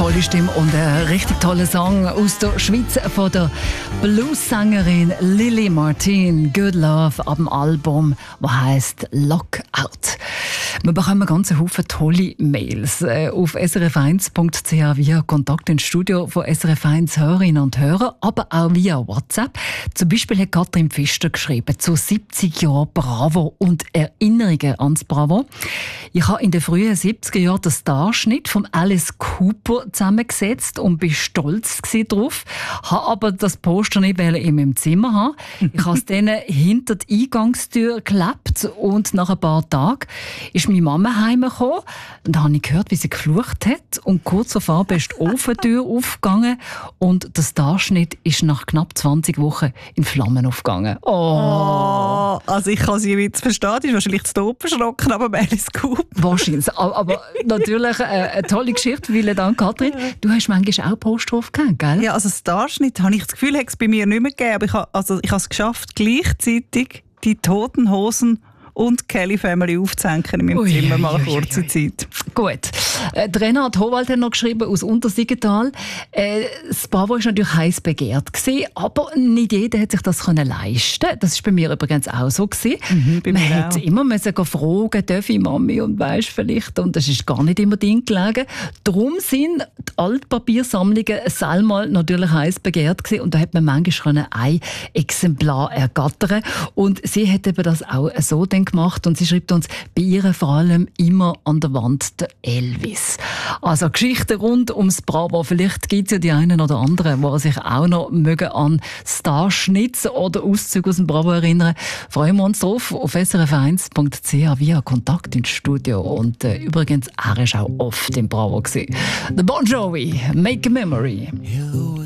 tolle Stimme und ein richtig toller Song aus der Schweiz von der Blues-Sängerin Lily Martin. Good Love ab dem Album, das heisst Lockout. Wir bekommen ganz Haufen tolle Mails auf srf1.ch via Kontakt ins Studio von SRF1 Hörerinnen und Hörer, aber auch via WhatsApp. Zum Beispiel hat Katrin Pfister geschrieben zu 70 Jahren Bravo und Erinnerungen ans Bravo. Ich habe in den frühen 70er Jahren den Starschnitt von Alice Cooper zusammengesetzt und bin stolz darauf. Habe aber das Poster nicht in meinem Zimmer haben. Ich habe es dann hinter die Eingangstür geklebt und nach ein paar Tagen ist meine Mama heimgekommen und da habe ich gehört, wie sie geflucht hat und kurz darauf ist die Ofentür aufgegangen und der Starschnitt ist nach knapp 20 Wochen in Flammen aufgegangen. Oh, also ich kann sie jetzt verstehen, die ist wahrscheinlich zu Tod verschrocken, aber Alice Cooper. Wahrscheinlich, aber natürlich eine tolle Geschichte. Vielen Dank, Katrin. Du hast manchmal auch Poster aufgehängt, gell? Ja, also Starschnitt habe ich das Gefühl, hat es bei mir nicht mehr gegeben, aber ich habe es geschafft, gleichzeitig die Toten Hosen und Kelly Family aufzuhängen in meinem Zimmer, mal eine kurze Zeit. Gut. Renat Howald hat noch geschrieben aus Untersiggenthal. Das Bravo war natürlich heiß begehrt gewesen, aber nicht jeder hat sich das leisten können. Das war bei mir übrigens auch so gewesen. Man hätte immer fragen, darf ich Mami und weisst vielleicht, und das ist gar nicht immer drin gelegen. Darum sind die Altpapiersammlungen selber natürlich heiß begehrt gewesen und da hat man manchmal ein Exemplar ergattern. Und sie hat eben das auch so gemacht und sie schreibt uns, bei ihr vor allem immer an der Wand der Elvis. Also Geschichten rund ums Bravo. Vielleicht gibt es ja die einen oder anderen, die sich auch noch mögen an Starschnitz oder Auszüge aus dem Bravo erinnern. Freuen wir uns drauf auf srf1.ch via Kontakt ins Studio. Und übrigens, er war auch oft im Bravo gewesen. The Bon Jovi, Make a Memory.